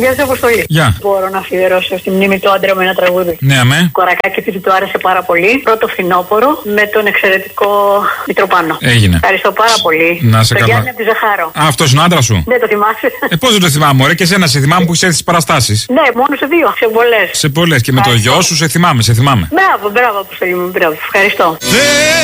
Γεια σα, Αποστολή. Γεια. Μπορώ να αφιερώσω στη μνήμη του άντρα με ένα τραγούδι. Ναι, αμέ. Κορακάκι, επειδή του άρεσε πάρα πολύ. Πρώτο φθινόπωρο με τον εξαιρετικό Μητροπάνο. Έγινε. Ευχαριστώ πάρα πολύ. Να σε το καλά. Γιάννη από τη Ζαχάρο. Α, αυτός είναι ο άντρας σου. Δεν το θυμάσαι. Πώς δεν το θυμάμαι, ωραία, και εσένα σε θυμάμαι που είσαι στις παραστάσεις. Ναι, μόνο σε δύο. Σε πολλές. Σε πολλές. Και με το γιο σου σε θυμάμαι, Μπράβο, Αποστολή μου. Μπράβο. Ευχαριστώ.